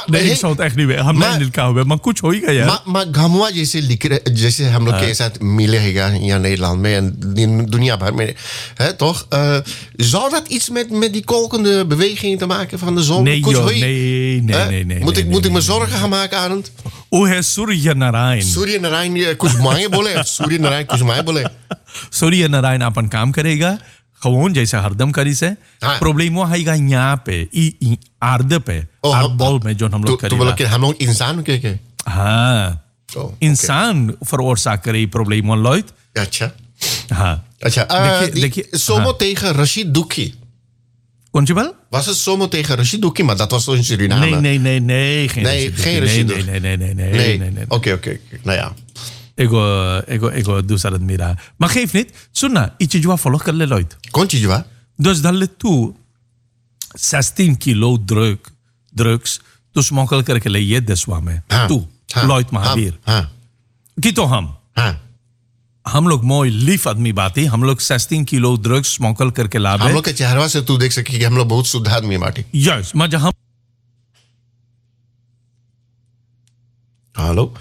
नहीं south actually में हम नहीं लिखा हुआ मगर कुछ होएगा यार गमुआ जैसे हम लोग के साथ मिलेगा या Nederland में en दुनिया भर में है toch zal dat iets met die kolkende bewegingen te maken van de zon? Nee joh, nee. Moet ik me zorgen gaan maken, Arend? वो है सूर्य नारायण कुछ मांगे बोले सूर्य नारायण कुछ मांगे बोले सूर्य नारायण अपन काम करेगा खवोन जैसे हरदम करी से प्रॉब्लम वो आएगा यहाँ पे आर्द पे आर्दबॉल में जो हम लोग करेगा तो बोला कि हम लोग इंसान के हाँ इंसान veroorzaakt करे प्रॉब्लम वन लॉयड अच्छा हाँ अच्छा देखिए Somo tegen Rashid Douki कौन सी बात was het Somo tegen Rashid Douki maar dat was toch in Suriname nee geen Rashid Douki nee oké nou ja ego दूसरा मेरा maar geef niet सुनना इच्छे जुआ फॉलो कर ले लॉयड कौन चीज हुआ dus dan ले तू 16 kilo drugs तो स्मोकल करके ले ये देशवा में तू लॉयड महावीर की तो हम लोग मोई लीफ आदमी बाती हम लोग 16 किलो ड्रग्स स्मोकल करके लाभ हम लोग के चेहरा से तू देख सकी कि हम लोग बहुत शुद्ध आदमी बाटी यस मैं जहां hallo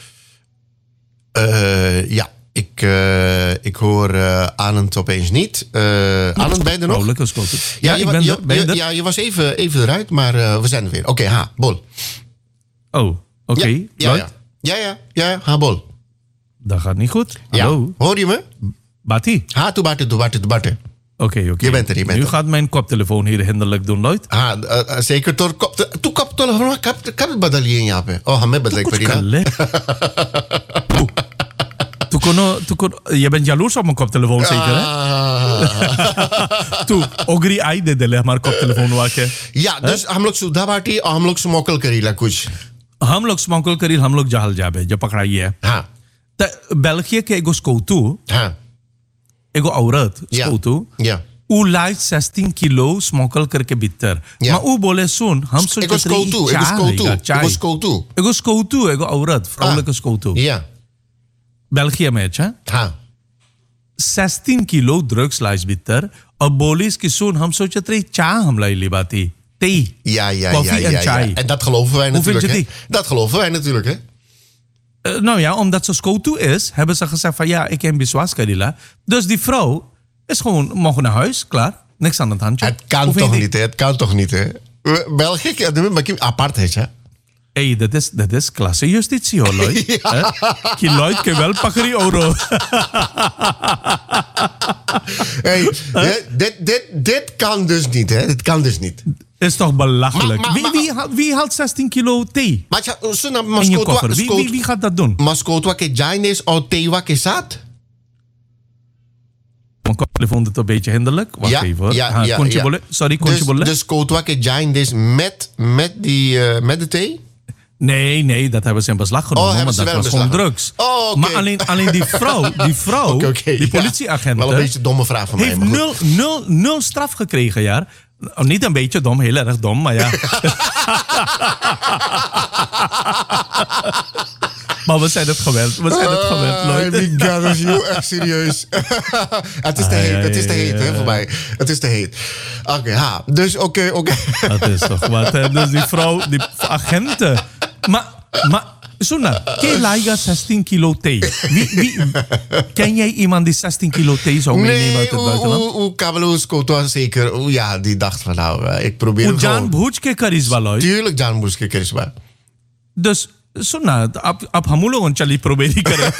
ja ik hoor Arend opeens niet Arend ben je er nog ja je was even eruit maar we zijn er weer oké bol oké ja bol dat gaat niet goed. Hallo. Ja. Hoor je me? Bati. Toe Barte. Oké. Je bent er. Nu gaat mijn koptelefoon hier hinderlijk doen, Lloyd. Zeker. Toe koptelefoon. Kan het badalien japen? Oh, hame badalien parina. Je bent jaloers op mijn koptelefoon, zeker, hè? Toe, ogri आई दे दे हमारे koptelefoon वाके. Ja, dus हम लोग सुधा बाटी और हम लोग स्मोकल करीला कुछ. हम लोग स्मोकल करी हम लोग जहल जाबे जो पकड़ाई है. हाँ. België के एगो स्कौतू एगो औरत स्कौतू उ लाइट 16 किलो स्मोकल करके भीतर मां उ बोले सुन हम एगो स्कौतू एगो औरत फ्राउले स्कौतू बेल्जियम में अच्छा 16 किलो ड्रग्स लाइस भीतर और बोलिस की सुन हम सोचते रही चाह हम लाई ली बाती thee koffie en chai en dat geloven wij natuurlijk hè nou ja, omdat ze scoto is, hebben ze gezegd van ja, ik heb bezwaar kadila. Dus die vrouw is gewoon mogen naar huis, klaar. Niks aan het handje. Het kan toch niet, hè? België, apart is, hè? Hey, dat is klasse justitie, hoor, Lloyd. Die Lloyd kan wel pakken euro. Hey, dit kan dus niet, hè? Dit kan dus niet. Is toch belachelijk. Wie haalt 16 kilo thee? In je koffer. Wie gaat dat doen? Mascotwa ke jainis o tewa ke sat? Mijn koptelefoon doet een beetje hinderlijk. Wacht even. Sorry, kontje bolle. Dus kotwa ke jainis met de thee? Nee, dat hebben ze in beslag genomen, maar dat was gewoon drugs. Oh, okay. Maar alleen die vrouw, die politieagent, wel een beetje een domme vraag van mij. Heeft nul straf gekregen, ja. Niet een beetje dom, heel erg dom, maar ja. Maar we zijn het gewend. Lloyd. Die God is heel erg serieus. Het is te heet, hè, voor mij. Het is te heet. Oké. Dus oké. Dat is toch wat, hè. Dus die vrouw, die agenten. Maar Suna, ken je Laiga 16 kilo thee? Ken jij iemand die 16 kilo thee zou meenemen uit het buitenland? Nee, Kabaloes Koto zeker. Ja, die dacht van nou, ik probeer het gewoon. Jan Bhujke karisma, Lloyd. Tuurlijk Jan Bhujke karisma. Dus सुना अब हम लोग चली प्रोबेरी करें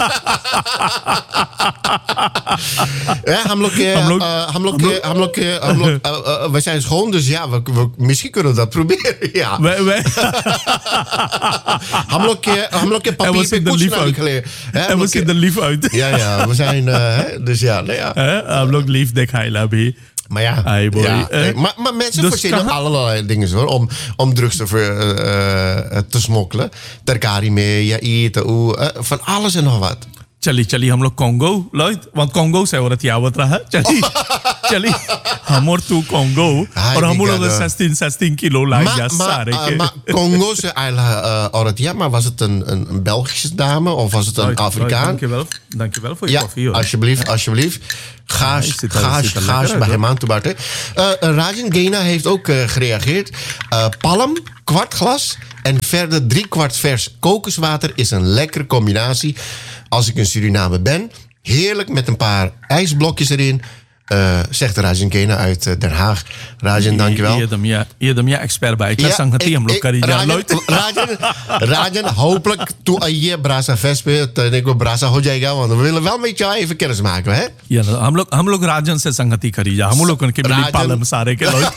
हम लोग we zijn schoon dus ja we misschien kunnen we dat proberen ja हम लोग के papier पे कुछ ना निकले en we zien er lief uit ja we zijn dus ja हम लोग lief दिखाइला भी Maar ja, maar mensen dus verzinnen allerlei dingen hoor, om drugs te smokkelen. Terkari mee, ja, eten, van alles en nog wat. चली हम लोग Congo, Lloyd, want Congo से औरत यावत रहा चली हम और तू Congo और हम लोग 16 kilo lijstjes सारे के maar Congo से औरत ja, maar was het een Belgische dame of was het een Afrikaan? Dankjewel voor je koffie hoor. Alsjeblieft. Gaas bij hem aan te baten. Rajan Gena heeft ook gereageerd. Palm, kwart glas En verder 3/4 vers kokoswater is een lekkere combinatie als ik in Suriname ben. Heerlijk met een paar ijsblokjes erin. Zegt Rajan Kena uit Den Haag. Rajan, dankjewel. Je bent expert bij. Ik laat zeggen dat hij Rajan, hopelijk toe je Brasa Vespe, Tego Brasa Hojega, want we willen wel met jou even kennis maken, hè? Ja, हम लोग राजन से संगति करी जा. हम लोग उनके मिली पालम सारे के लोग.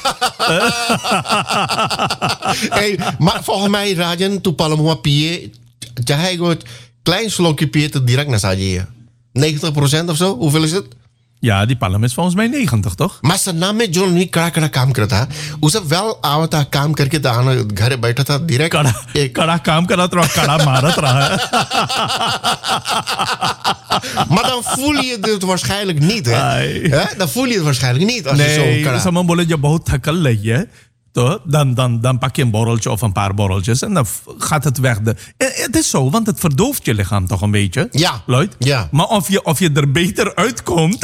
Hey, maar volgens mij Rajan tu palem hoa pie, jij gooit klein slokje pie te direct naar Saje. 90% of zo? Hoeveel is het? Ja, die palm is volgens mij 90, toch? Maar zijn naam met John niet kara काम करता है उसे वेल आवता काम करके दाना घर बैठा था direct कड़ा काम करा तो कड़ा मारत रहा. Maar dan voel je het waarschijnlijk niet, hè? Dan voel je het waarschijnlijk niet als je zo kara. Nee, man बोले जब बहुत थकल लगी है तो dan pak je een borreltje of een paar borreltjes en dan gaat het weg. Het is zo, want het verdooft je lichaam toch een beetje. Ja. Lloyd? Ja. Maar of je er beter uitkomt,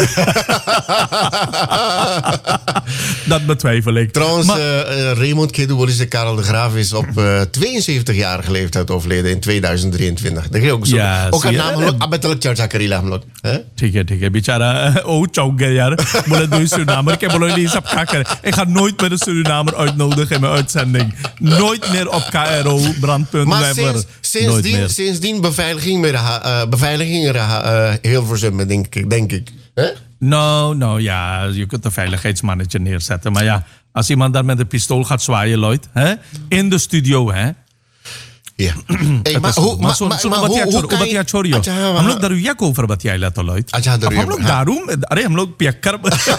dat betwijfel ik. Trouwens, Raymond Kedobolis Karel de Graaf is op 72-jarige leeftijd overleden in 2023. Dat ook zo. Ja, ook een naam, abettelijk charcha karila हम लोग. ठीक है बेचारा चौक गया यार बोले दो Surinamer ik बोले नहीं सब क्या करे ik ga nooit meer een Surinamer uitnodigen in mijn uitzending nooit meer op KRO brandpunt maar sindsdien beveiliging heel verzummen denk ik. Nou ja, je kunt een veiligheidsmannetje neerzetten maar ja, als iemand daar met een pistool gaat zwaaien Lloyd, hè, in de studio hè. Ja. Hey, maar hoe छोड़ियो हम लोग दरुया को ऊपर बतिया ला तो लॉइट हम लोग दारू अरे हम लोग पियक्कर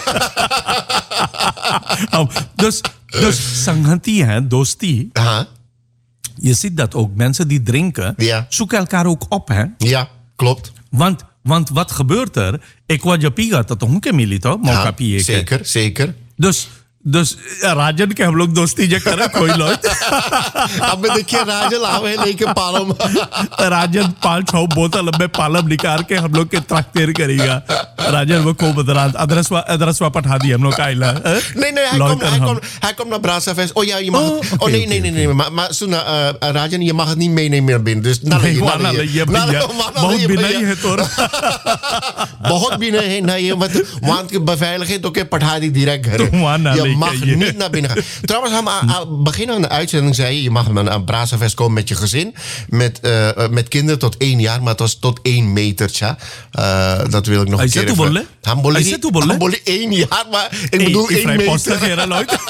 dus संगति है दोस्ती je ziet dat ook mensen die drinken zoeken elkaar ook op hè. Ja, klopt. Want wat gebeurt er ik was je piga dat honke milito mauka piye zeker dus राजन के हम लोग दोस्ती जे करा कोई लोग अब देखिए राजन लावे लेके पालम राजन 5-6 बोतल में पालम निकाल के हम लोग के ट्रैक्टर करेगा राजन वो को बदरात अदरसवा पठा दी हम लोग का इला nee hij komt naar Brasa Fest oh ja je mag nee maar Suna Rajan je mag het niet meenemen meer binnen dus बहुत बिना ही है तोर बहुत बिना है ना ये मतलब वहां के beveiliging तो के पठा दी direct घर mag niet naar binnen gaan. Trouwens, begin aan de uitzending zei je mag aan Brasafest komen met je gezin. Met kinderen tot 1 jaar, maar het was tot 1 meter. Dat wil ik nog een keer even. Hamboli 1 jaar, maar ik bedoel 1 meter.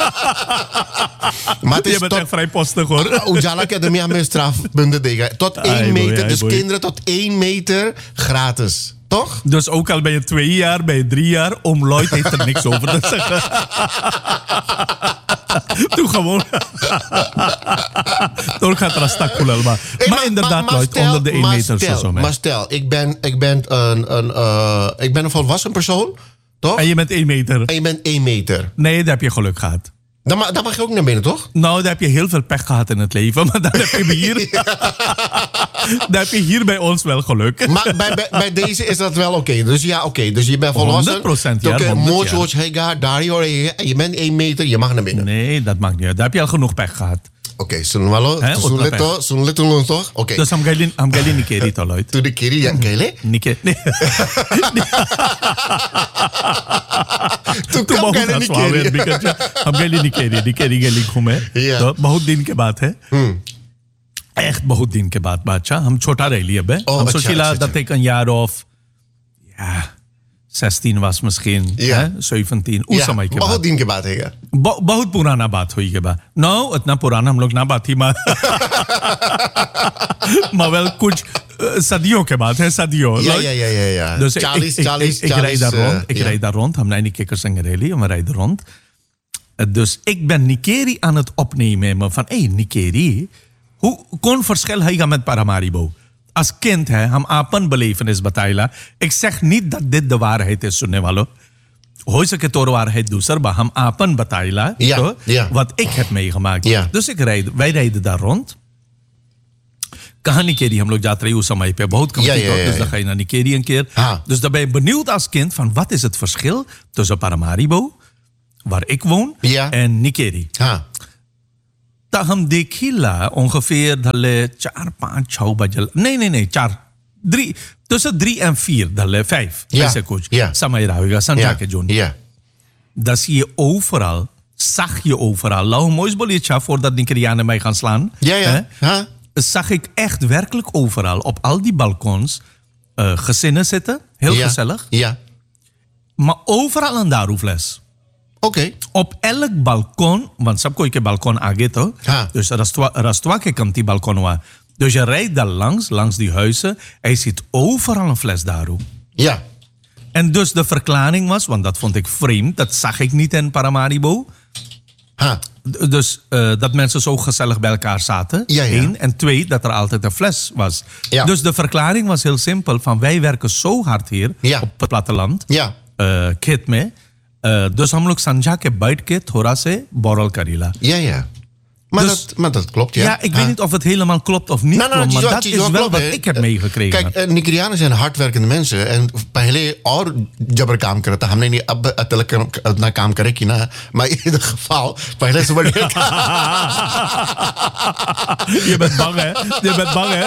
Maar het is je bent echt vrij postig hoor. Ujala Academy aan mijn strafpunten tegen. Tot 1 meter, dus kinderen tot 1 meter gratis. Toch? Dus ook al ben je 2 jaar, ben je 3 jaar, oom Lloyd heeft er niks over te zeggen. Doe gewoon. Door gaat rastakul maar. Maar inderdaad, Lloyd, onder de 1 meter of zo. Maar stel, ik ben een volwassen persoon, toch? En je bent 1 meter. En je bent 1 meter. Nee, daar heb je geluk gehad. Dan mag je ook naar binnen, toch? Nou, daar heb je heel veel pech gehad in het leven. Maar dan heb je hier... dan heb je hier bij ons wel geluk. Maar bij deze is dat wel oké. Dus ja, oké. Dus je bent volwassen. 100% ja. Je bent 1 meter, je mag naar binnen. Nee, dat mag niet. Daar heb je al genoeg pech gehad. Oké, zullen we toch? Oké. Dus हम गली निकेरी तो Lloyd. Tu de kiri yang kele? Nike. Tu कब गले निकेरी? हम गली गली घूमे. तो बहुत दिन के बाद है. Echt बहुत दिन के बाद बादशाह हम छोटा रह लिए बे. हम सोचिला dat ik een jaar of 16 was misschien, hè? 17. समय के बाद. बहुत दिन के बाद है क्या? बहुत पुराना बात हुई के बाद. No, इतना पुराना हम लोग ना बात ही maar wel कुछ सदियों के बाद है सदियों. Ja. Dus ik rijd daar rond. हम नैनी के कसंग रैली हम rijden rond. Dus ik ben Nikeri aan het opnemen van Nikeri, hoe kon verschil hij met Paramaribo? Als kind, hè, हम आपन belevenis बताइला. Ik zeg niet dat dit de waarheid is, सुनने वालों. हो सके तो waarheid दूसर बा हम आपन बताइला. Wat ik heb meegemaakt. Dus wij rijden daar rond. कहाँ निकेरी हम लोग जाते रहे उस समय पे बहुत कम dus dan ga je naar Nikeri een keer. Dus dan ben je benieuwd als kind van wat is het verschil tussen Paramaribo, waar ik woon, en Nikeri. हम देखिला ongeveer dalle 4-5 6 bajal. Nee, 3 tussen 3 en 4 dalle 5. Ja. Coach. Ja. Samay Rawiga Sanjake John. Ja. Dat zie je overal. Zag je overal. Lau moois boletje voordat Nigerianen mij gaan slaan. Ja. Zag ik echt werkelijk overal op al die balkons gezinnen zitten. Heel gezellig. Ja. Maar overal een daroefles. Oké. Op elk balkon, want sab koike balkon agito. Dus rastwa ke kan die balkon wa. Dus je rijdt daar langs die huizen. En je ziet overal een fles daru. Ja. En dus de verklaring was, want dat vond ik vreemd. Dat zag ik niet in Paramaribo. Dus dat mensen zo gezellig bij elkaar zaten. Ja. 1. En 2, dat er altijd een fles was. Ja. Dus de verklaring was heel simpel. Van wij werken zo hard hier op het platteland. Ja. खेत में dus हम लोग संझा के बैठ के थोड़ा से बोरल Karila. Ja. Maar dat klopt, ja. Ja, ik weet niet of het helemaal klopt of niet klopt, maar dat is wel wat ik heb meegekregen. Kijk, Nigerianen zijn hardwerkende mensen en पहले और जबर काम करता हमने नहीं अब अतल अपना काम करे कि ना maar in ieder geval पहले से बड़े Je bent bang hè?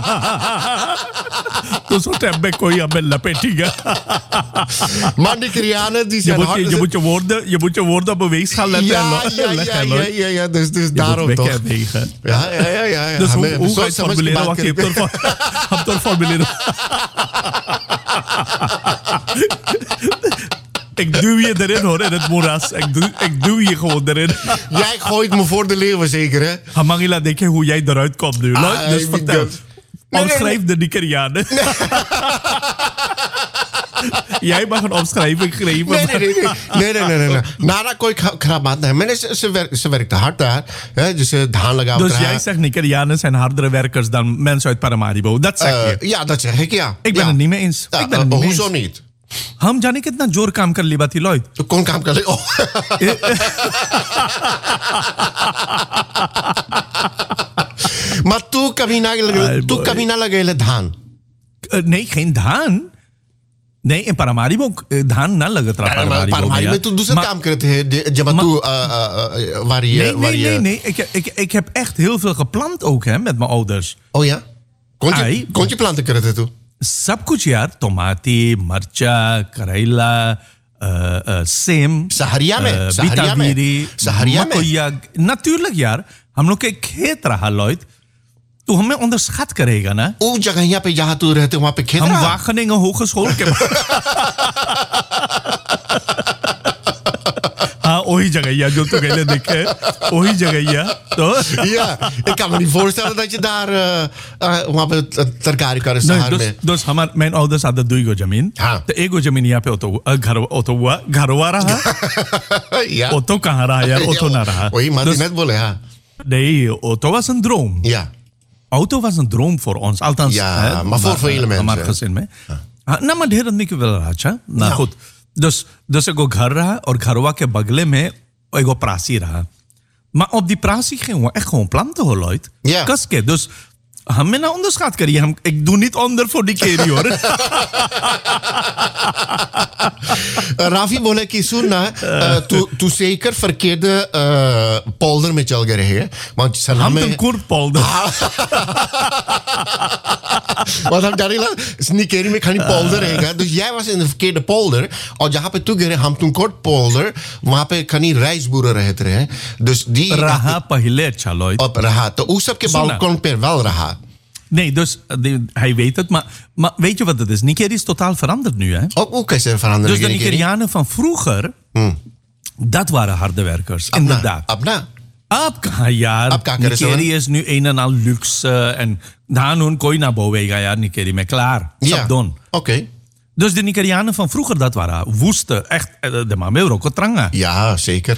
Dus wat heb ik kooi aan mijn lapetinga. Maar Nigerianen die zijn hard. Je moet je woorden op beweeg gaan letten. Ja, dus daarom toch. Ja. Dus hoe ga je het formuleren? Wacht even, hem formuleren. Ik duw je erin hoor, in het moeras. Ik duw je gewoon erin. Jij gooit me voor de leeuwen zeker hè? Hamangila, denk je hoe jij eruit komt nu? Dus vertel. Omschrijf de Nigerianen. Jij mag een omschrijving geven. Nee. Nara kooi krabat. Nee, ze werkte hard daar. Dus jij zegt Nigerianen zijn hardere werkers dan mensen uit Paramaribo. Dat zeg je? Ja, dat zeg ik, ja. Ik ben het niet mee eens. Hoezo niet? हम जाने कितना जोर काम कर लिया थी लॉयड तो कौन काम कर ले maar toen kami na lagay धान nee geen धान नहीं in Paramaribo धान ना लगा था Paramaribo में तू दूसरा काम करते हैं जब तू nee ik heb echt heel veel geplant ook hè met mijn ouders. Oh ja? कौन सी planten करते तू? सब कुछ यार टमाटी मर्चा करेला सेम सहरिया में मकोया natuurlijk यार हम लोग के खेत रहा लॉयड तू हमें onderschat करेगा ना उस जगह पे जहाँ तू रहते वहाँ पे खेत हम Wageningen Hogeschool के हाँ वही जगह या जो तू कहले देखे वही जगह या तो ja ik kan me niet voorstellen dat je daar वहाँ पे तरकारी करे शहर में dus mijn ouders hadden दुईगो जमीन तो एगो जमीन यहाँ पे घरवा रहा ऑटो कहाँ रहा यार ऑटो ना रहा वही माती net बोले हाँ nee auto was een droom auto was een droom voor ons althans ja maar voor vele mensen हमारे gezin में ना मैं ढेर आदमी के वेल अच्छा ना खुद dus एगो घर रहा और घरवा के बगले में एगो प्रासी रहा maar op die prasie gingen we echt gewoon planten hoor Lloyd kaske dus हमें ना onderschat करिए ik doe niet onder voor die keer hoor Rafi बोले कि सुन ना तू zeker verkeerde polder में चल गए है want हम तो kort polder want हम जाने लगा स्नीकेरी में खाली polder रहेगा तो jij was in de verkeerde polder और जहाँ पे तू गए हम तुम kort polder वहाँ पे खाली rijstboeren रहते रहे dus die रहा पहले अच्छा Lloyd op रहा तो उस सब के balkon per wel रहा Nee, dus hij weet het. Maar weet je wat het is? Nigeria is totaal veranderd nu, hè? Ook is er veranderd. Dus de Nigerianen van vroeger, dat waren harde werkers. Inderdaad. Abna. Nigeria is nu een en al luxe. En daar nu kon je naar boven gaan, ja, Nigeria, maar klaar. Ja, oké. Dus de Nigerianen van vroeger, dat waren woeste. Echt, de mamel tranga. Ja, zeker.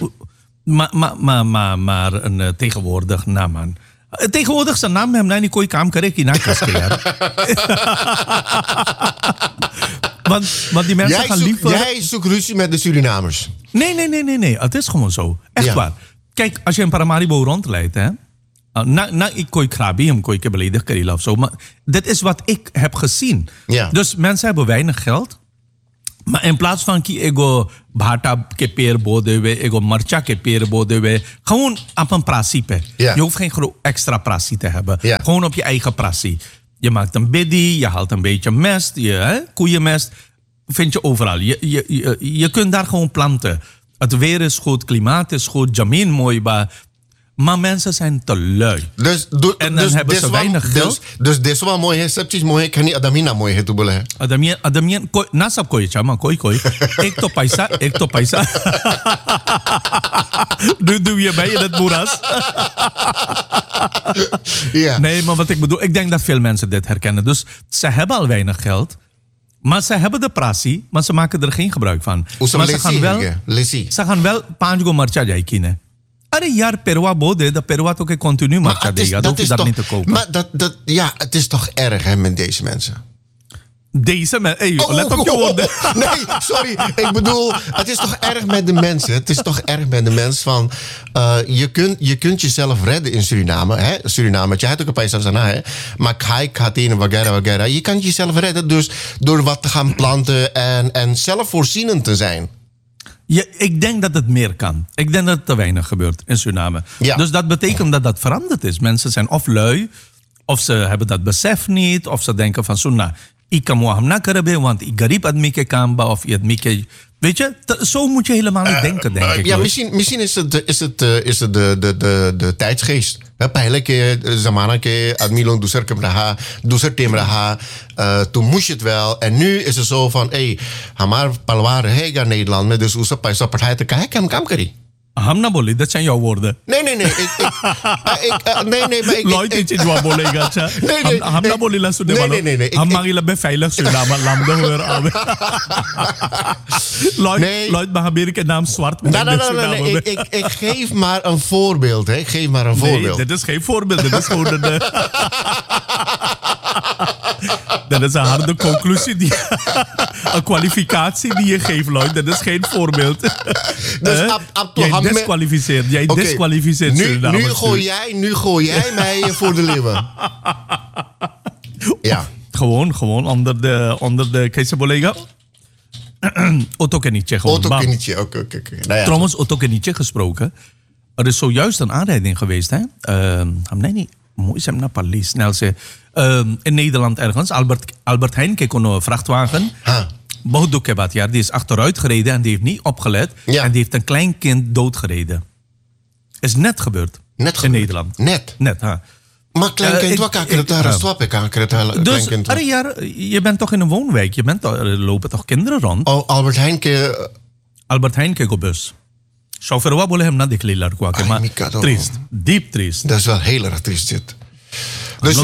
Maar tegenwoordig, nou man... tegenwoordig zijn naam hem niet kooi काम करे कि ना कसके यार want die mensen gaan liever jij zoekt ruzie met de Surinamers nee het is gewoon zo echt waar kijk als je in Paramaribo rondleidt hè ik kooi krabi hem kooi beledig karila of zo maar dit is wat ik heb gezien dus mensen hebben weinig geld Maar in plaats van ki ego bhata ke peer bode we, ego marcha ke peer bode we, gewoon op een principe. Ja. Je hoeft geen extra prasie te hebben. Ja. Gewoon op je eigen prasie. Je maakt een biddy, je haalt een beetje mest, koeienmest. Vind je overal. Je kunt daar gewoon planten. Het weer is goed, klimaat is goed, jamin mooi, maar mensen zijn te lui. En dan hebben ze weinig geld. Dus dit is wel mooi, hè? Septisch mooi, kan niet adamina mooi, hè? Toebele. Adamien, nasab koi chama, koi. Ik to paisa. Nu doe je mij in het moeras. Ja. Nee, maar wat ik bedoel, ik denk dat veel mensen dit herkennen. Dus ze hebben al weinig geld. Maar ze hebben de prasie, maar ze maken er geen gebruik van. Maar ze gaan wel panjgo marcha jaikine. Are jaar perwa bode, dat perwa toch continu marcha dega. Dat hoef je dat niet te kopen. Maar het is toch erg hè, met deze mensen? Deze mensen? Hey, let op je woorden. Nee, sorry. Ik bedoel, het is toch erg met de mensen. Het is toch erg met de mensen van... je kunt jezelf redden in Suriname. Hè? Suriname, je hebt ook een paisa sana, hè? Maar kai, katine, wagera. Je kan jezelf redden dus door wat te gaan planten en zelfvoorzienend te zijn. Ja, ik denk dat het meer kan. Ik denk dat het te weinig gebeurt in Suriname. Ja. Dus dat betekent dat dat veranderd is. Mensen zijn of lui, of ze hebben dat besef niet, of ze denken van Sunna, ik kan moaham nakarebe, want ik garib admike kamba, of je admike. Weet je, zo moet je helemaal niet denken, denk ik. Ja, misschien is het de tijdsgeest. Pijlen ke zamana ke admilon doeser temraha. Toen moest je het wel. En nu is het zo van, hamar palwar hega Nederland met dus usa paisa partij te kijken kam kari. Hamna boli, dat zijn jouw woorden. Nee. Nee, maar ik... Lloyd is in jouw bolega. Hamna boli la sude malo. Nee. Hamangila beveilig Suriname, lamde hoor aan. Lloyd Mahabir ke naam zwart. Nee. Ik geef maar een voorbeeld. Hè. Ik geef maar een voorbeeld. Nee, dit is geen voorbeeld. Dit is gewoon dat is een harde conclusie. Een kwalificatie die je geeft, Lloyd. Dat is geen voorbeeld. Dus jij disqualificeert. Jij disqualificeert Suriname. Nu gooi jij mij voor de leeuwen. Ja. Gewoon onder de Keizerbolega. Otto Kenitje gewoon. Otto Kenitje, oké. Nou ja, trouwens, Otto Kenitje gesproken. Er is zojuist een aanrijding geweest, hè? Nee, mooi zijn naar Paris. Snel ze. In Nederland ergens. Albert Heijn keek een vrachtwagen. Bohdokebat, die is achteruit gereden en die heeft niet opgelet. Ja. En die heeft een klein kind doodgereden. Is net gebeurd. In Nederland. Net, ha. Maar kleinkind, wat kan ik daar een dus, je bent toch in een woonwijk? Er lopen toch kinderen rond? Oh, Albert Heijn keek op bus. Chauffeur wa boleh hem na dekli ladko ake, maar triest, diep triest. Dat is wel heel erg triest dit. Dus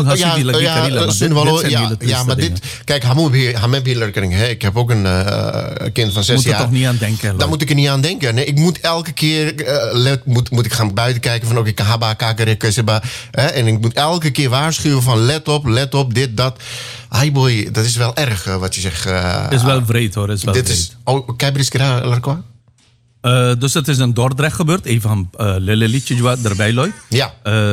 maar dit... Kijk, ik heb ook een kind van 6 jaar. Moet er toch niet aan denken? Daar moet ik er niet aan denken. Nee, ik moet elke keer moet ik gaan buiten kijken van... ik haba kakere en ik moet elke keer waarschuwen van... let op, dit, dat. Ai boy, dat is wel erg wat je zegt. Is wel vreed hoor, is wel dit vreed. Is... Oh, Keibriskera, Larkoa? Dus het is in Dordrecht gebeurd. Even van Lelelietje erbij, Lloyd. Ja.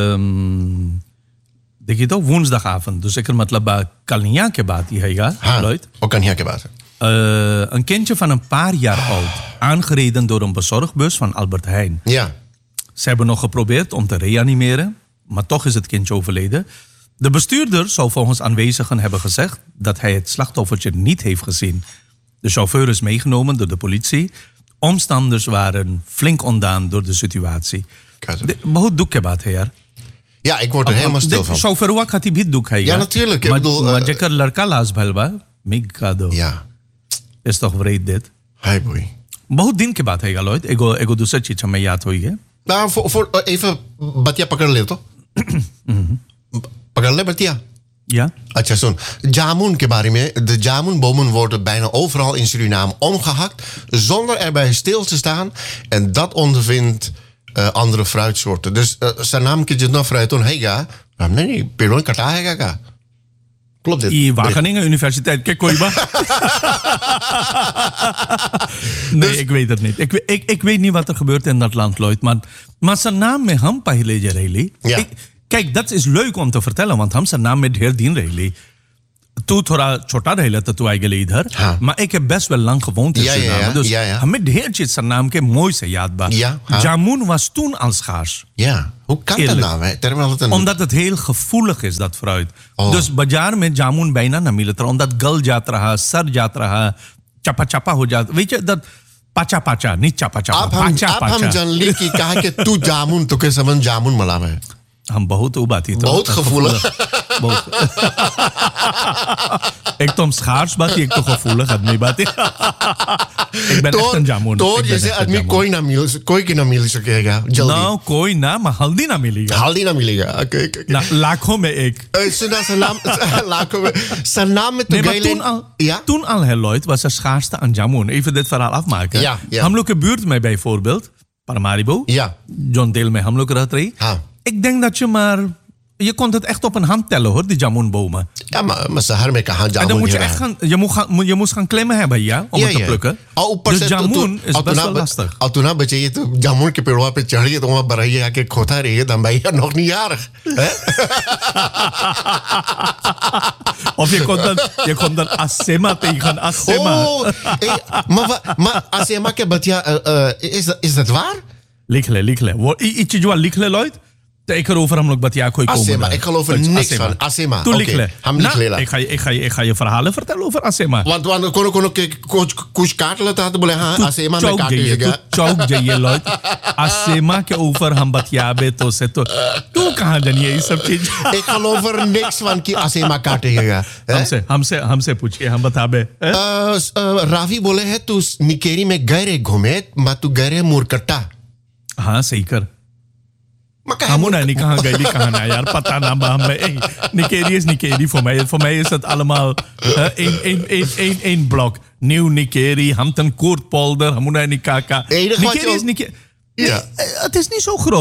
Denk je toch woensdagavond. Dus ik er met laba Kalnia kebat Lloyd. Ook Kalnia kebat. Een kindje van een paar jaar oud. Aangereden door een bezorgbus van Albert Heijn. Ja. Ze hebben nog geprobeerd om te reanimeren. Maar toch is het kindje overleden. De bestuurder zou volgens aanwezigen hebben gezegd... dat hij het slachtoffertje niet heeft gezien. De chauffeur is meegenomen door de politie... Omstanders waren flink ontdaan door de situatie. Hoe doe ik dat, heer? Ja, ik word er helemaal stil van. Chauffeur wat gaat hij doen? Ja, natuurlijk. Ik bedoel... Maar je kan larkalas balba. Migado. Ja. Is toch vreed dit? Hi boy. Maar hoe denk je dat, heer, Lloyd? Ego doe dat je met jou toe, nou, voor even... Batia pakarle, toch? Pakarle, Batia. Ja. अच्छा सुन जामुन के बारे में de jamunbomen worden bijna overal in Suriname omgehakt zonder erbij stil te staan en dat ondervindt andere fruitsoorten. Dus zijn naam kun je nog fruit doen. Hega, nee, peron kata hega. Klopt dit? In Wageningen Universiteit. Kijk, Koiba. Nee, dus, ik weet het niet. Ik weet niet wat er gebeurt in dat land, Lloyd. Maar zijn naam met hem pahile. Ja. Kijk, dat is leuk om te vertellen, want hem zijn naam met Herdien Rayleigh. Toen थोड़ा छोटा रहा था तू आएगा इधर maar ik heb best wel lang gewoond in Suriname dus हमें ढेर चीज Suriname के mooi से याद बा jamoen was toen al schaars hoe kan dat nou terwijl het omdat het heel gevoelig is dat fruit dus bazaar में jamoen bijna ना मिलता omdat गल जात रहा सर जात रहा चपा चपा हो जाता weet je dat पाचा पाचा नहीं चपा चपा पाचा पाचा हम जानली कि कहा कि तू जामुन तो के समझ जामुन मला में हम बहुत उबाती तो बहुत gevoelig एक तो हम schaars बाती एक तो gevoelig आदमी बाती ik ben echt een jamoen तो जैसे आदमी कोई की ना मिल सकेगा जल्दी ना कोई ना maar हल्दी ना मिलेगा ना लाखों में एक लाखों में Suriname met de toen al heel Lloyd was er schaarste aan jamoen even dit verhaal afmaken हम लोग के buurt में bijvoorbeeld Paramaribo John Dale में हम लोग रहते रही ik denk dat je kon het echt op een hand tellen hoor, die jamoenbomen. Ja, maar Sahar में कहाँ jamoen en dan moet je echt je moest gaan klimmen hebben, om het te plukken. Dus jamoen is best wel lastig. Al toen had je तो jamoen के पेड़वा पे चढ़ गए तो वहाँ बरैया आके खोता रही है भैया nog niet jarig. Of je kon dan Asema tegen Asema. Maar Asema के बतिया is dat waar? लिखले इच्छी जो लिखले लॉयड तो एक over हम लोग बतिया कोई Asema ik geloof er niks van Asema oké हम लिख लेला ik ga je verhalen vertellen over Asema want कोन के कुछ काट लेता तो बोले हां Asema में काटेगा चौक जाइए लॉयड Asema के ऊपर हम बतियाबे तो से तो तू कहां जानिए ये सब चीज ik geloof er niks van कि Asema काटेगा हमसे पूछिए हम बताबे रावी बोले है तू निकेरी में गए घूमे मा तू गए मुरकट्टा हाँ सही कर Hamoen en ik gaan gelijk gaan यार पता ना बा हमें Nikeri is Nikeri voor mij is het allemaal één blok Nieuw Nikeri Hampton Koortpolder Hamoen en Nikaka Nikeri is Nikeri het is niet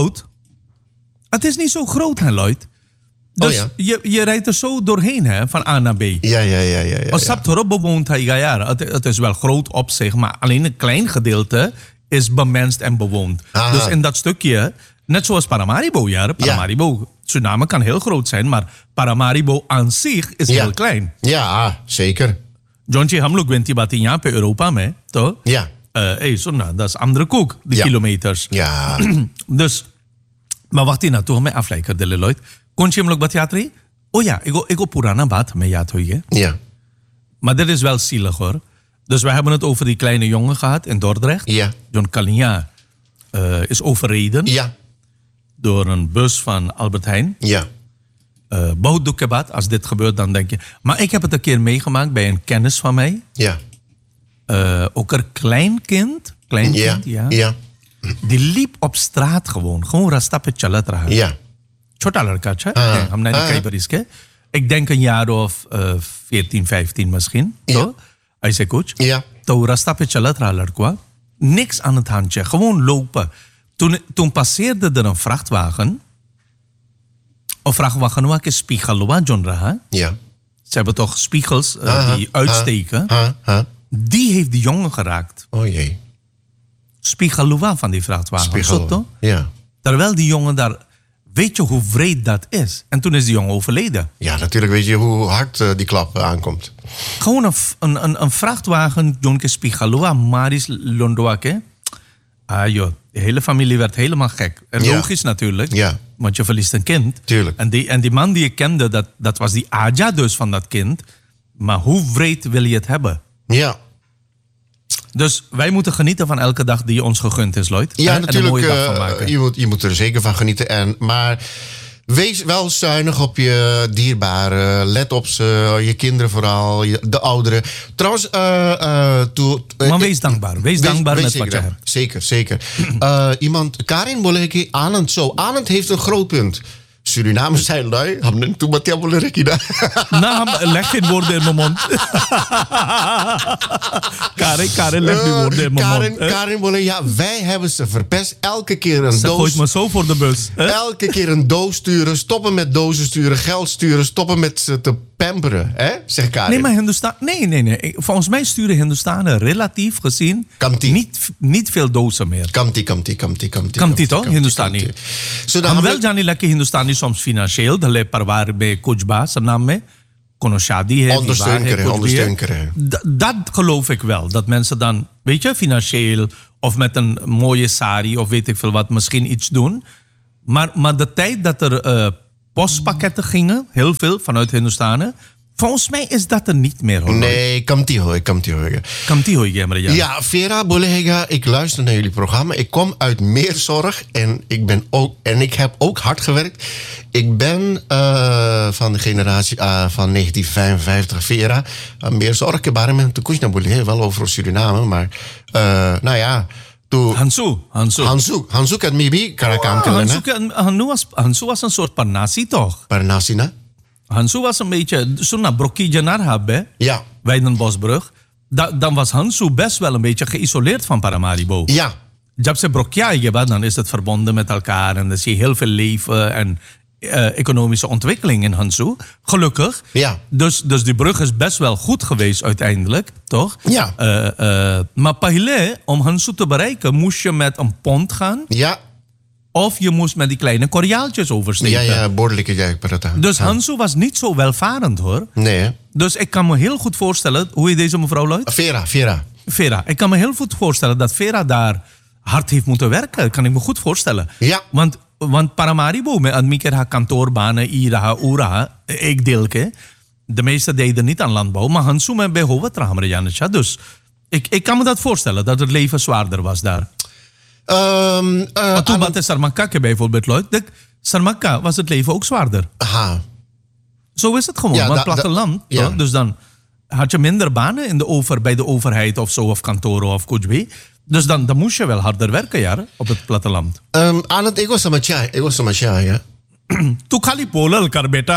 zo groot hè Lloyd dus je rijdt er zo doorheen hè van A naar B ja als Saptorop bewoont hij het is wel groot op zich maar alleen een klein gedeelte is bemenst en bewoond dus in dat stukje net zoals Paramaribo, Paramaribo, Suriname kan heel groot zijn, maar Paramaribo aan zich is heel klein. Ja, zeker. Johnny, हम लोग 20 बातें यहाँ पे Europa में, तो dat is andere koek, die kilometers. Ja. Dus, maar wacht ना, तो हमें afleid कर दे Lloyd. कौन सी हम लोग बात याद रही? Oh ja, ego पुराना बात हमें याद हुई है. Ja. Maar dit is wel zielig hoor. Dus we hebben het over die kleine jongen gehad in Dordrecht. Ja. John Kalinja is overreden. Ja. Door een bus van Albert Heijn. Ja. बहुत दुख के बाद, als dit gebeurt, dan denk je... Maar ik heb het een keer meegemaakt bij een kennis van mij. Ja. Ook een kleinkind. Ja. Die liep op straat gewoon. Gewoon rastape chalat raha. Ja. Chota ladka cha. Hamne niet kei baris ke. Ik denk een jaar of 14, 15 misschien. Zo. Aise kuch. Ja. To rastape chalat raha ladka. Niks aan het handje. Gewoon lopen. Toen passeerde er een vrachtwagen. Een vrachtwagen waar is spiegel John Raha. Ja. Ze hebben toch spiegels die uitsteken. Die heeft die jongen geraakt. Oh jee. Spiegel van die vrachtwagen. Ja. Terwijl die jongen daar... Weet je hoe wreed dat is? En toen is die jongen overleden. Ja, natuurlijk weet je hoe hard die klap aankomt. Gewoon een vrachtwagen, John Spigalua, Maris Londoake. Joh, de hele familie werd helemaal gek. En logisch natuurlijk, want je verliest een kind. Tuurlijk. En die man die ik kende, dat was die Aja dus van dat kind. Maar hoe wreed wil je het hebben? Ja. Dus wij moeten genieten van elke dag die ons gegund is, Lloyd. Ja, natuurlijk. En een mooie dag van maken. Je moet er zeker van genieten. Maar wees wel zuinig op je dierbaren. Let op ze, je kinderen vooral, de ouderen. Trouwens, maar wees dankbaar. Wees dankbaar met wat je hebt. Zeker. Iemand, Karin Boleki, Anand zo. Anand heeft een groot punt. Suriname zijn lui. Hamnen toen Mattia Bolerekida. Nou, leg geen woorden in mijn mond. Karin, leg nu woorden in mijn mond. Karin Bolle, ja, wij hebben ze verpest. Elke keer een doos. Gooit me zo voor de bus. Elke keer een doos sturen. Stoppen met dozen sturen. Geld sturen. Stoppen met ze te pamperen. Hè? Zegt Karin. Nee, maar Hindustan... Nee. Volgens mij sturen Hindustanen relatief gezien... Niet veel dozen meer. Kamti toch? Hindustani. हम वेल जाने लगे हिंदुस्तानी soms financieel, धले परिवार में कुछ बा सब नाम में konoshadi hai. Ondersteun krijgen. Dat geloof ik wel. Dat mensen dan, weet je, financieel of met een mooie sari of weet ik veel wat, misschien iets doen. Maar de tijd dat er postpakketten gingen, heel veel vanuit Hindustanen, volgens mij is dat er niet meer. Hoor. Nee, kamti hoor. Ja, Vera Bolega, ik luister naar jullie programma. Ik kom uit Meerzorg en ik heb ook hard gewerkt. Ik ben van de generatie van 1955, Vera. Meerzorg, ik ben met de Kushna Bolega, wel over Suriname, maar nou ja. Hansu kan Mibi, Karakam Hansu was een soort Parnasi toch? Parnasi, na? Hansu was een beetje, zo'n Brokkie Janarhab, ja. Weidenbosbrug. Dan was Hansu best wel een beetje geïsoleerd van Paramaribo. Ja. Jab se Brokkia, dan is het verbonden met elkaar en dan zie je heel veel leven en economische ontwikkeling in Hansu. Gelukkig. Ja. Dus die brug is best wel goed geweest uiteindelijk, toch? Ja. Maar Pahile, om Hansu te bereiken, moest je met een pont gaan. Ja. Of je moest met die kleine Koreaaltjes oversteken. Ja, behoorlijke jijkparata. Dus Hansu was niet zo welvarend hoor. Nee. Dus ik kan me heel goed voorstellen, hoe heet deze mevrouw Lloyd? Vera. Ik kan me heel goed voorstellen dat Vera daar hard heeft moeten werken. Kan ik me goed voorstellen. Ja. Want Paramaribo, met haar kantoorbanen, Ira, Ura, ik deelke. De meeste deden niet aan landbouw, maar Hansu met Behovet. Dus ik kan me dat voorstellen, dat het leven zwaarder was daar. Toen bij Sarmakka bijvoorbeeld, Lloyd. Sarmakka was het leven ook zwaarder. Aha. Zo is het gewoon, want platteland. Ja. Dus dan had je minder banen bij de overheid of zo, of kantoren of kujbi. Dus dan moest je wel harder werken, ja, op het platteland. Aan het ego samachai, ja. Tu khali polal kar beta.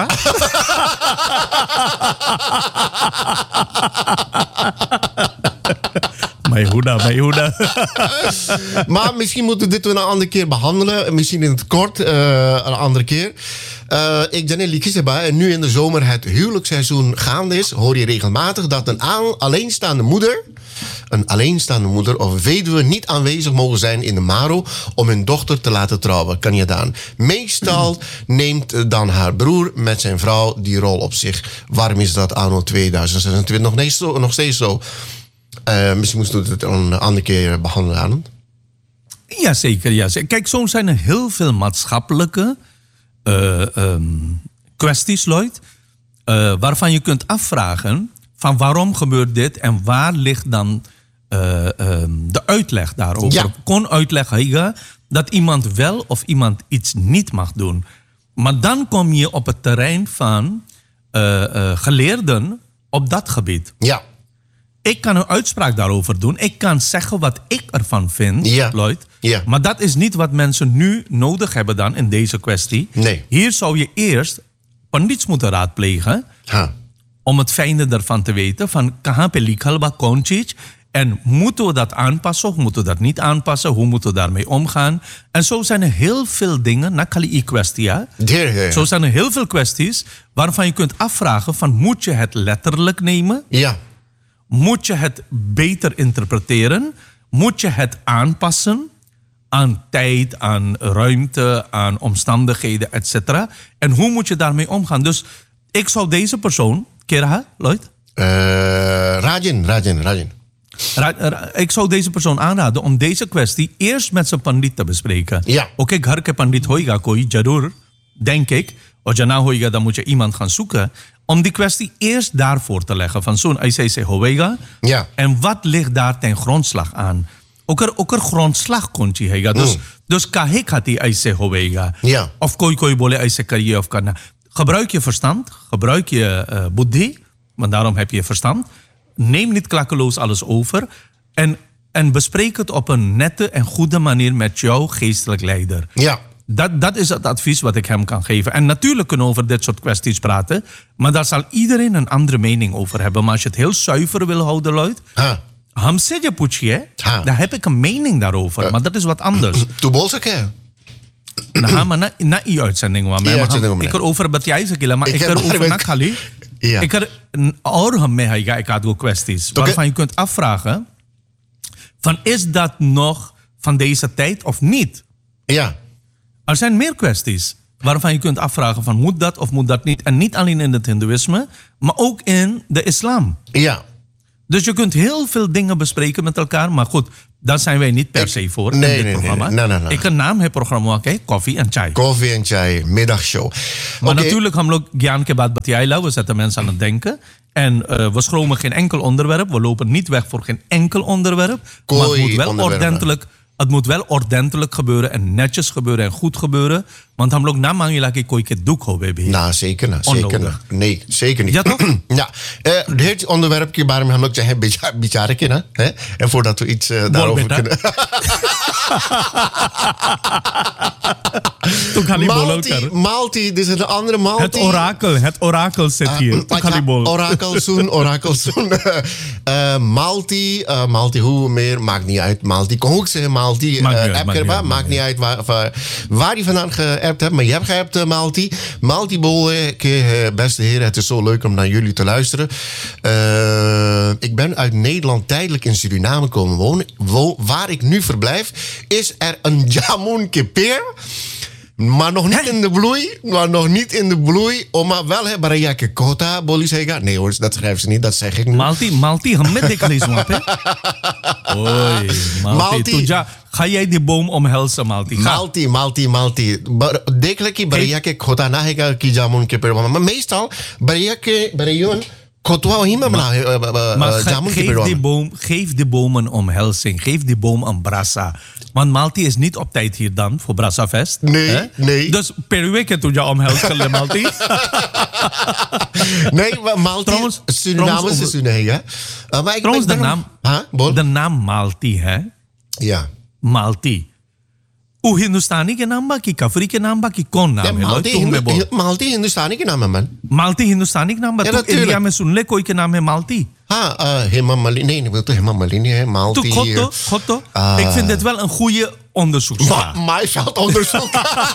Mijn hoeda. Maar misschien moeten we dit een andere keer behandelen. Misschien in het kort, een andere keer. Ik ben in Likiseba en nu in de zomer het huwelijksseizoen gaande is, hoor je regelmatig dat een alleenstaande moeder of weduwe niet aanwezig mogen zijn in de Maro om hun dochter te laten trouwen. Kan je dan? Meestal neemt dan haar broer met zijn vrouw die rol op zich. Waarom is dat anno 2026 nog steeds zo? Misschien moeten we het een andere keer behandelen. Jazeker. Kijk, zo zijn er heel veel maatschappelijke kwesties, Lloyd, waarvan je kunt afvragen van waarom gebeurt dit en waar ligt dan de uitleg daarover. Ja. Kon uitleg hebben dat iemand wel of iemand iets niet mag doen. Maar dan kom je op het terrein van geleerden op dat gebied. Ja. Ik kan een uitspraak daarover doen. Ik kan zeggen wat ik ervan vind, Lloyd. Ja. Maar dat is niet wat mensen nu nodig hebben dan in deze kwestie. Nee. Hier zou je eerst pandits moeten raadplegen. Om het fijne ervan te weten. Van kaha pe likhalba konchich. En moeten we dat aanpassen of moeten we dat niet aanpassen? Hoe moeten we daarmee omgaan? En zo zijn er heel veel dingen. Nakali kwestie, ja? Zo zijn er heel veel kwesties waarvan je kunt afvragen van moet je het letterlijk nemen? Ja. Moet je het beter interpreteren? Moet je het aanpassen aan tijd, aan ruimte, aan omstandigheden, etc. En hoe moet je daarmee omgaan? Dus ik zou deze persoon... Kera, Lloyd? Rajan. Ik zou deze persoon aanraden om deze kwestie eerst met zijn pandit te bespreken. Ja. Oké, ghar ke pandit hoiga koi, jarur, denk ik. Of jana hoiga, dan moet je iemand gaan zoeken. Om die kwestie eerst daarvoor te leggen. Van zo'n ICC hoiga. Ja. En wat ligt daar ten grondslag aan? Ook er grondslag komt je hega. Dus kahik had die ICC hoiga. Ja. Of koi bole ICC kariye of kana. Gebruik je verstand. Gebruik je buddhi. Want daarom heb je verstand. Neem niet klakkeloos alles over. En bespreek het op een nette en goede manier met jouw geestelijk leider. Ja. Dat is het advies wat ik hem kan geven. En natuurlijk kunnen we over dit soort kwesties praten. Maar daar zal iedereen een andere mening over hebben. Maar als je het heel zuiver wil houden, Lloyd. Hamsedje Puchie, daar heb ik een mening daarover. Maar dat is wat anders. Toebolseke. Maar na die uitzending. Ik erover dat jij ze maar ik erover nakali. Ik er oorham mee ik had ook kwesties. Waarvan je kunt afvragen. Van is dat nog van deze tijd of niet? Ja. Er zijn meer kwesties. waarvan je kunt afvragen van moet dat of moet dat niet. En niet alleen in het hindoeïsme, maar ook in de islam. Ja. Dus je kunt heel veel dingen bespreken met elkaar. Maar goed, daar zijn wij niet per se voor in dit programma. Nee. Ik een naam het programma, koffie en chai. Koffie en chai, middagshow. Maar natuurlijk gaan we ook Gyan ke baad batiaila. We zetten mensen aan het denken. En we schromen geen enkel onderwerp. We lopen niet weg voor geen enkel onderwerp. Maar het moet wel ordentelijk... Het moet wel ordentelijk gebeuren en netjes gebeuren en goed gebeuren. Want dan ook na mangi kooi ke doek ho baby. Nou, zeker. Nee, zeker niet. Ja, toch? Ja. Het onderwerp waarom we zeggen bicharen, hè? En voordat we iets daarover kunnen. Malti, dit is een andere Malti. Het orakel zit hier. Orakel soen. Malti, hoe meer, maakt niet uit. Malti, ik kon ook zeggen Malti. Maakt niet uit waar je vandaan geappt hebt. Maar je hebt geappt, Malti. Malti Bol, beste heren, het is zo leuk om naar jullie te luisteren. Ik ben uit Nederland tijdelijk in Suriname komen wonen. Waar ik nu verblijf, is er een jamun keper. Maar nog niet in de bloei. Maar wel hebben Barayake Kota, Bolisega. Nee hoor, dat schrijven ze niet, dat zeg ik niet. Malti, met dik lees maar. Oei, Malti. Ga jij die boom omhelzen, Malti? Malti. Dekelijk Barayake Kota, na ki jamun keper. Maar meestal, Barayon... Maar geef de boom een omhelzing. Geef de boom een brasa. Want Malti is niet op tijd hier dan voor Brasa Fest. Nee. Dus per week toen je omhelzen, Malti. Nee, maar Malti, Suriname is Suriname. Trouwens, de naam Malti, hè? Ja. Malti. Hoe Hindustani ke naam ba, ki Kafri ke naam ba, ki kon naam hai? Malti Hindustani ke naam hai, man. Malti Hindustani ke naam ba, tu India mein sun le koi ke naam hai Malti. Hema Malini. Nee, ik wil Hema Malini, hè, Malti. Gotto. Ik vind dit wel een goede onderzoeksvraag. Maaiveldonderzoek.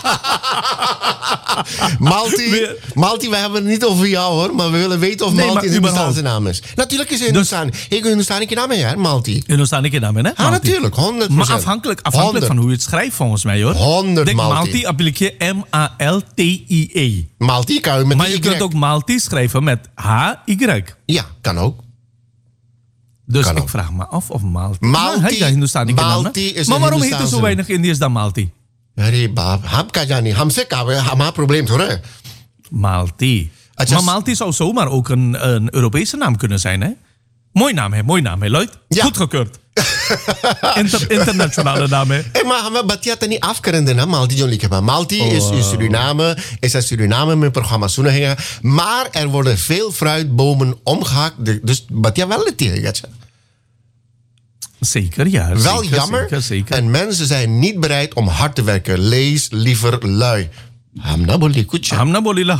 Malti, we hebben het niet over jou hoor, maar we willen weten of Malti een Hindustaanse naam is. Natuurlijk is het Hindustani. Ik Hindustani ke naam hai, hè, Malti. Hindustani ke naam hai, hè? Ja, natuurlijk, 100%. Maar afhankelijk van hoe je het schrijft volgens mij hoor. 100 Denk Malti. Malti appliqueer M-A-L-T-I-E. Malti kan je met maar je kunt ook Malti schrijven met H-Y. Ja, kan ook. Dus ik vraag me af of Malti... Malti is maar waarom heet er zo weinig Indiërs dan Malti? अरे बाप हम का जाने हमसे का हमारा probleem थोड़ा है. Malti. Maar Malti zou zomaar ook een Europese naam kunnen zijn, hè? Mooi naam, hè, Lloyd? Ja. Goedgekeurd. Internationale naam, hè? Maar hame batia tani afkerende na Malti John Likema. Malti is in Suriname. Is uit Suriname met programma Soenehenge. Maar er worden veel fruitbomen omgehakt. Dus batia wel het tegen. Zeker, ja. Wel zeker, jammer. Zeker. En mensen zijn niet bereid om hard te werken. Lees liever lui. Hamna boli kucha. Hamna bolila.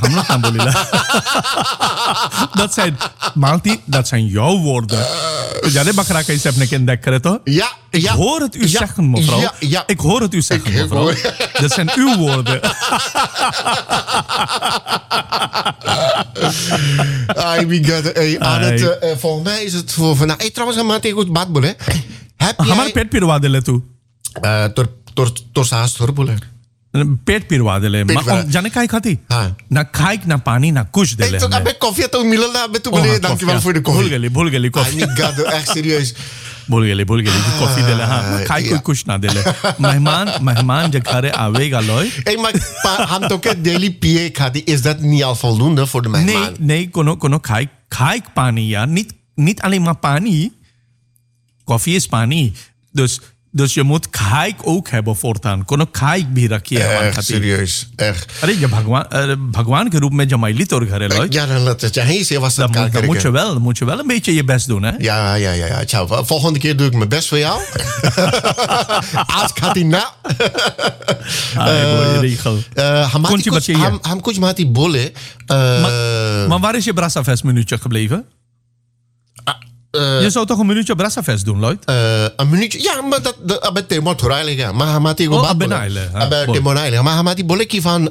Dat zijn, Malti, dat zijn jouw woorden. Jadi bakra kaise apne ke dekre to? Ja. Ik hoor het u zeggen, mevrouw. Ja. Ik hoor het u zeggen, mevrouw. Dat zijn uw woorden. Volgens mij is het voor vandaag. Trouwens, Hamate goed badbol, hè? Hamar pet pirwa dele tu. Tor saas torbole. पेट पिरवा दे ले जाने काय खाती ना खाई ना पानी ना कुछ दे ले अबे कॉफी तो मिलल ना अबे तू बोले dankjewel voor de koffie भूल गली कॉफी नहीं गाद echt serieus भूल गली कॉफी दे ले हां खाई कोई कुछ ना दे ले मेहमान जब घरे आवेगा लोय maar हम तो के डेली पिए खाती is dat niet al voldoende voor de mehmaan nee कोनो खाई पानी यार niet alleen maar पानी कॉफी is पानी Dus je moet kijk ook hebben voortaan. Kono kijk bhi rakhiye echt serieus echt अरे जब भगवान के रूप में जमाइली तोर घरे लोय ja dan चाहिए सेवा सत्कार करें moet je wel een beetje je best doen hè ja ciao volgende keer doe ik mijn best voor jou आज खाती ना हम कुछ माती बोले maar waar is je Brassafest minuutje gebleven? Je zou toch een minuutje Brassafest doen, Lloyd? Een minuutje? Ja, maar dat met Timor Toraile. Maar hamati go Abenaile. Timoraile. Maar hamati boleki van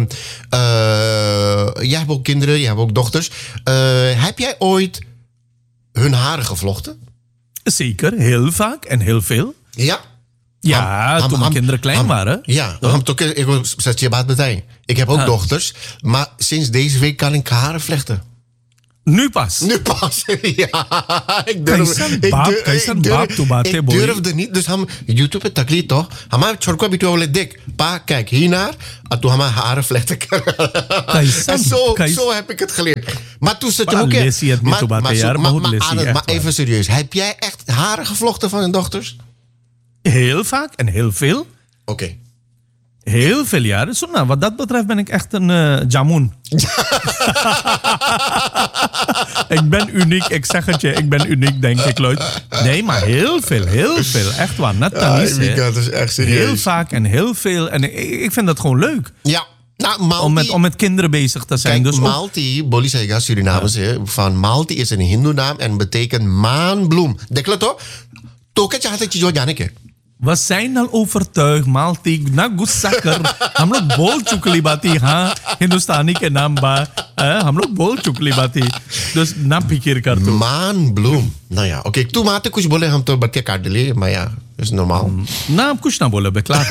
jij hebt ook kinderen, jij hebt ook dochters. Heb jij ooit hun haren gevlochten? Zeker, heel vaak en heel veel. Ja. Ja, toen mijn kinderen klein waren. Ja, ik zet je baat meteen. Ik heb ook dochters, maar sinds deze week kan ik haren vlechten. Nu pas? Ja, ik durfde niet. Dus YouTube takli toch? Hama chorko bitu ole dik. Pa, kijk hiernaar. En toen hama haren vlechten. En zo heb ik het geleerd. Maar toen zat je ook maar even serieus. Heb jij echt haren gevlochten van je dochters? Heel vaak en heel veel. Oké. Heel veel jaren. Zo, nou, wat dat betreft ben ik echt een jamoen. Ik ben uniek, ik zeg het je. Ik ben uniek, denk ik, Lloyd. Nee, maar heel veel. Echt waar. Net dat is echt serieus. Heel vaak en heel veel. En ik vind dat gewoon leuk. Ja. Nou, om met kinderen bezig te zijn. Kijk, dus Malti, Bolisega, Surinamers, van Malti is een Hindoe-naam en betekent maanbloem. Dekla toch? Toketje had ik je Janneke. We zijn al overtuigd, Malti, na gusakker. हम लोग बोल चुकली बाती हाँ हिंदुस्तानी के नाम बा हम लोग बोल चुकली बाती dus ना फिकिर कर तू maanbloem. Nou ja, oké, toen maakte कुछ बोले हम तो बच्चे काट लिए, maar ja, is normaal. ना अब कुछ ना बोले बे klaar.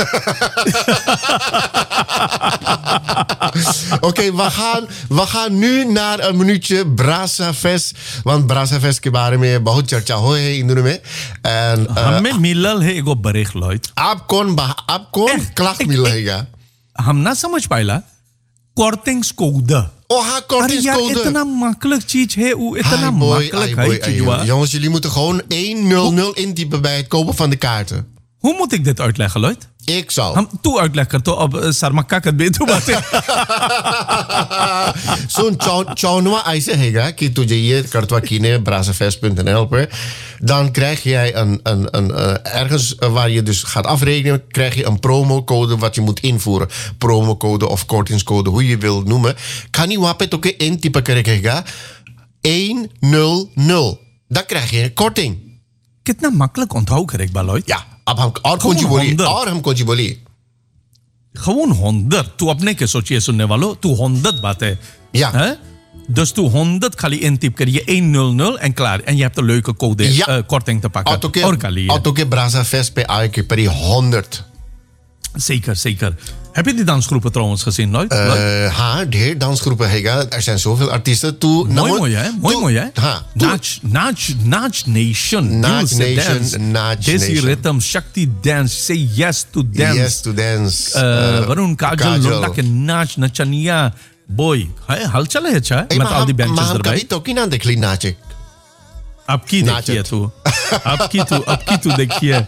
Oké, we gaan nu naar een minuutje Brasa Fest. Want Brasa Fest के बारे में बहुत चर्चा हो है इंदुर में. En हमें मिलल है एगो बरेख लॉयड. आप कौन klacht मिलेगा? हम ना समझ पाइला kortingscode. Kortingscode. इतना makkelijk चीज है वो इतना makkelijk है चीज. Jongens, jullie moeten gewoon 100 intypen bij het kopen van de kaarten. Hoe moet ik dit uitleggen, Lloyd? Ik zal. हम तू आउटलेट कर तो अब सरमक्का कर बे तू बातें. Zo'n चौनवा ऐसे हैगा कि तुझे ये करतवा कीने brasafest.nl पर dan krijg jij een ergens waar je dus gaat afrekenen, krijg je een promocode wat je moet invoeren. Promocode of kortingscode, hoe je wilt noemen. Kan niet wapet ook intypen krijgen. 100. Dan krijg je een korting. कितना makkelijk onthouden krijg ik, Lloyd? Ja. अब हम और कौन सी बोली gewoon 100 तू अपने के सोचिए सुनने वालों तू 100 बात है ja hè? Dus तू 100 खाली intyp करिए 100 en klaar en je hebt een leuke code korting te pakken और के Brasa Fest पे आए के परी 100 zeker heb je die dansgroepen trouwens gezien nooit? Ja, ढेर dansgroepen हैगा. Er zijn zoveel artiesten. Mooi hè? Naach Nation. Desi Rhythm, Shakti Dance, Say Yes to Dance. Varun Kajal, Londak en Naach Nachania. Boy, हलचल है अच्छा met al die bandjes erbij. Maar तो की ना देख ली नाचे. अब की देखिए तू अब की तू देखिए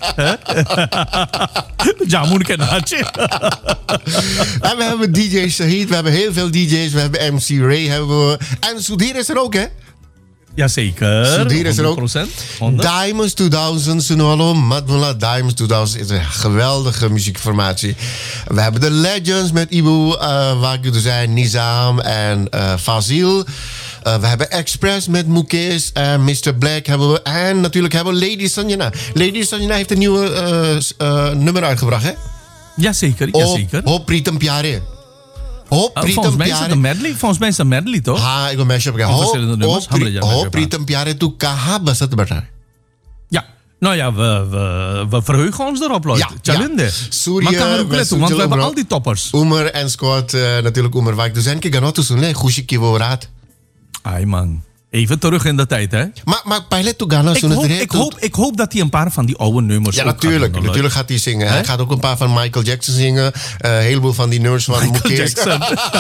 जामुन के नाचे. En we hebben DJ Shahid, we hebben heel veel DJ's, we hebben MC Ray, hebben we, en Sudhir is er ook, hè? Jazeker. Sudhir is er ook. 100%. Diamonds 2000, Sunolo, Madmula Diamonds 2000 is een geweldige muziekformatie. We hebben de Legends met Ibu, waar er zijn, Nizam en Fazil. We hebben Express met Mukesh en Mr. Black hebben we. En natuurlijk hebben we Lady Sanjana. Lady Sanjana heeft een nieuwe nummer uitgebracht, hè? Jazeker. Ho Pritam Pyare. Volgens mij is het een medley. Volgens mij is het een medley, toch? Ha, ik wil mashup kijken. Ho Pritam Pyare, tu kaha basat bata. Ja. Nou ja, we verheugen ons erop, Lloyd. Chalinde. Surya, want we hebben al die toppers. Omer en Scott, natuurlijk Omer Wijk. Dus en kijk, te doen, Gushi Kivo Raad. Ai man, even terug in de tijd, hè? Maar Pilot to Ghana, ik hoop dat hij een paar van die oude nummers natuurlijk gaat hij zingen. Hij gaat ook een paar van Michael Jackson zingen. Een heleboel van die nummers van Michael Jackson.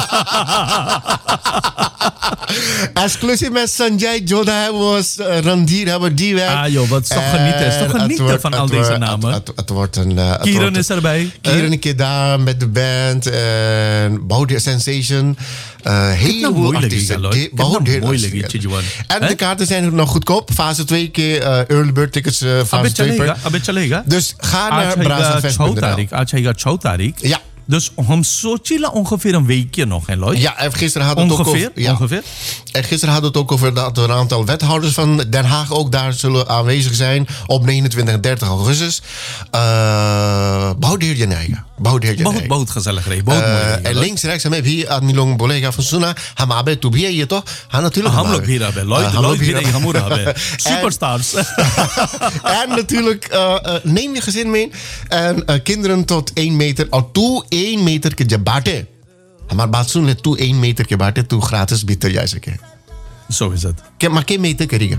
Exclusief met Sanjay Jodha hebben we Randir, hebben we Diewek. Ah joh, wat is toch genieten. Is toch genieten van al deze namen. Het wordt een... Kieran is erbij. Kieran een keer daar met de band. Baude Sensation. Heleboel artiesten. En de kaarten zijn nog goedkoop. Fase 2 keer early bird tickets. Fase 2 Dus ga naar brasafest.nl. आज है 6 तारीख. Ja. Dus हम सोचिला ongeveer een weekje nog, hè Lloyd? Ja, gisteren hadden we het ook over. Ongeveer. En gisteren hadden we het ook over dat er een aantal wethouders van Den Haag ook daar zullen aanwezig zijn op 29 en 30 augustus. Bouwdeer Janeiga. बहुत gezellig रही. En links, rechts, हमें भी आदमी लोग बोलेगा सुना हम आबे तू भी है ये तो हाँ natuurlijk हम लोग भी रहे Lloyd भी रही हम रहे superstars. En natuurlijk neem je gezin mee en kinderen tot 1 meter और तू 1 meter के जब बांटे हमारी बात सुन ले तू 1 meter के बांटे तू gratis भीतर जा सके. Zo is het. Maar क्या meter करेगा?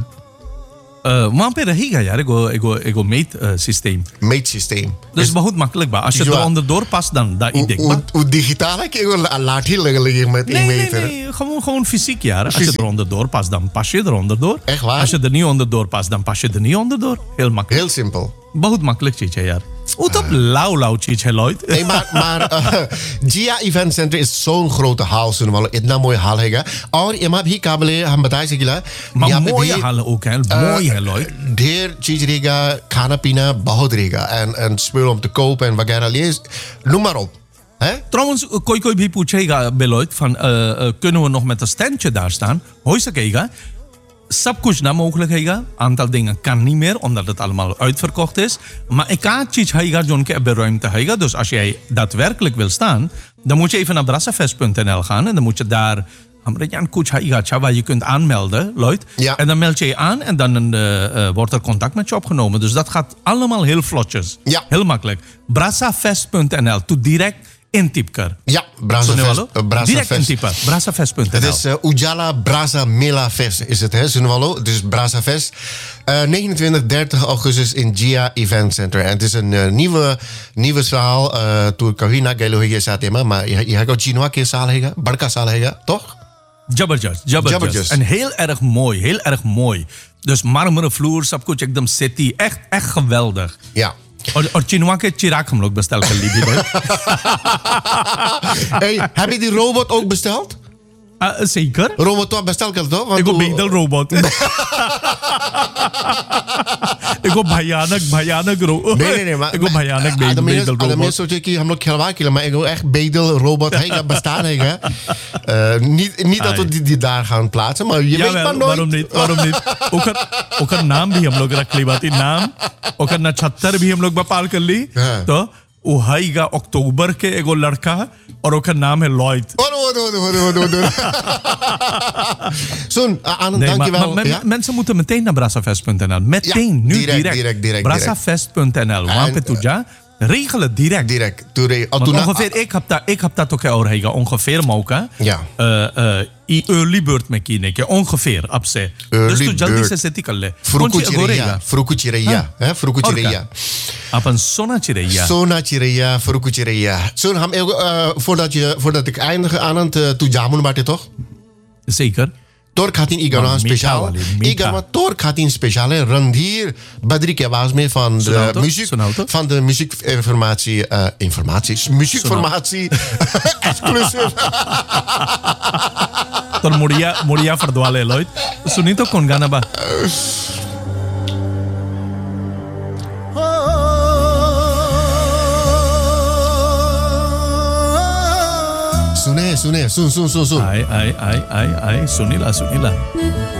वहाँ पे रहेगा यार एगो meet systeem. Meet systeem. Dus बहुत makkelijk ba. Als je er onderdoor past dan dat idee. Hoe digitaal ik een laatje liggen met 1 meter. Nee, gewoon fysiek ja. Als je er onderdoor past dan pas je er onderdoor. Echt waar? Als je er niet onderdoor past dan pas je er niet onderdoor. Heel makkelijk. Heel simpel. बहुत makkelijk चीज है यार. वो तो lauw चीज है Lloyd. Nee, maar Gia Event Center is zo'n grote hal सुन वाला इतना मोय हाल हैगा और एमा भी काबिले हम बता सकिला maar mooie hallen ook hè. Mooi है Lloyd. ढेर चीज रहेगा खाना पीना बहुत रहेगा en spullen om te kopen en वगैरह लिए noem maar op. Trouwens, कोई भी पूछेगा Lloyd van kunnen we nog met een standje daar staan? हो सकेगा. सब कुछ ना mogelijk हैगा. Aantal dingen kan niet meer omdat het allemaal uitverkocht is. Maar ik kan iets हैगा जो उनके beruimte हैगा. Dus als jij daadwerkelijk wil staan, dan moet je even naar brassafest.nl gaan en dan moet je daar कुछ हैगा waar je kunt aanmelden, Lloyd. Ja. En dan meld je je aan en dan wordt er contact met je opgenomen. Dus dat gaat allemaal heel vlotjes. Ja. Heel makkelijk. brassafest.nl. Doe direct intypker. Ja, Brassafest. Direct intypen. Brassafest.nl. Het is Ujala Brasa Mela Fest is het, hè, Sunwalo. Dus Brassafest. 29, 30 augustus in Gia Event Center. En het is een nieuwe zaal. Toen Kawina Gelo hier zat, maar je hebt ook Chinoa ke zaal hega, Barka zaal hega, toch? Jabberjust. En heel erg mooi. Dus marmeren vloer, सब कुछ एकदम city. Echt geweldig. Ja. और चिनवा के चिराग हम लोग bestel कर ली थी भाई. Hey, heb je die robot ook besteld? Zeker. Robot toch bestel कर दो. Ik go bedel robot. Ik go भयानक robot. Nee, maar ik go भयानक bedel robot. आदमी सोचे कि हम लोग खिलवा के maar ik wil echt bedel robot हैगा bestaan हैगा. Niet dat we die daar gaan plaatsen, maar je weet maar nooit. waarom niet? ook naam भी हम लोग रख ली बात नाम ओकर नक्षत्र भी हम लोग बपाल कर ली तो वो हैगा अक्टूबर के एगो लड़का और ओकर नाम है Lloyd. Zo'n dankjewel. Mensen moeten meteen naar brassafest.nl. Meteen, nu direct. Brassafest.nl. Wहाँ पे तू जा. Regel het direct. Ongeveer एक हफ्ता तो क्या और हैगा ongeveer मौका. Ja. early bird में कीने के ongeveer अब से. Dus तू जल्दी से सेटी कर ले. Frukuchireya. अपन सोना चिरैया. Zo'n ham voordat ik eindig aan het toejamun baटे toch? Zeker. तोर खातिन इगाना स्पेशल इगामा तोर खातिन स्पेशल है रणधीर बद्री के आवाज में van de muziekinformatie exclusive. तो मुड़िया फरदवाले Lloyd सुनी तो कौन गाना बा सुने सुन आई सुनीला